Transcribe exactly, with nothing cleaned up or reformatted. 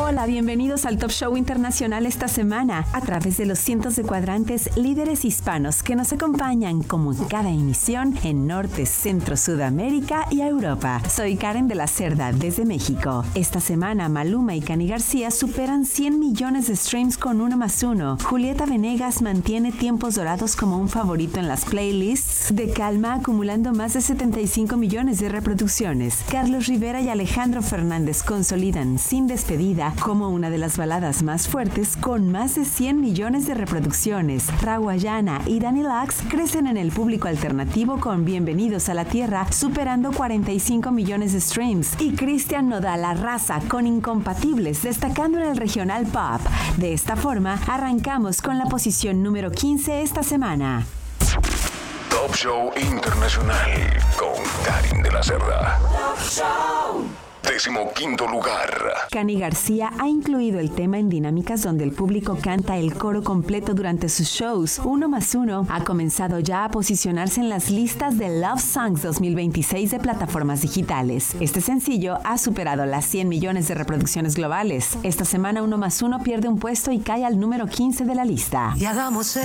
Hola, bienvenidos al Top Show Internacional esta semana a través de los cientos de cuadrantes líderes hispanos que nos acompañan como en cada emisión en Norte, Centro, Sudamérica y Europa. Soy Karen de la Cerda desde México. Esta semana Maluma y Cani García superan cien millones de streams con Uno Más Uno. Julieta Venegas mantiene Tiempos Dorados como un favorito en las playlists de Calma, acumulando más de setenta y cinco millones de reproducciones. Carlos Rivera y Alejandro Fernández consolidan Sin Despedida como una de las baladas más fuertes con más de cien millones de reproducciones. Raguayana y Dani Lax crecen en el público alternativo con Bienvenidos a la Tierra, superando cuarenta y cinco millones de streams. Y Cristian Nodal arrasa con Incompatibles, destacando en el regional pop. De esta forma, arrancamos con la posición número quince esta semana. Top Show Internacional con Karen de la Cerda. Top Show. Décimo quinto lugar. Cani García ha incluido el tema en dinámicas donde el público canta el coro completo durante sus shows. Uno Más Uno ha comenzado ya a posicionarse en las listas de Love Songs dos mil veintiséis de plataformas digitales. Este sencillo ha superado las cien millones de reproducciones globales. Esta semana Uno Más Uno pierde un puesto y cae al número quince de la lista. Y hagamos el